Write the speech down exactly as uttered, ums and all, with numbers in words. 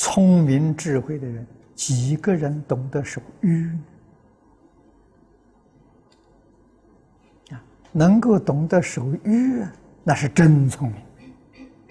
聪明智慧的人，几个人懂得守约啊？能够懂得守约，那是真聪明。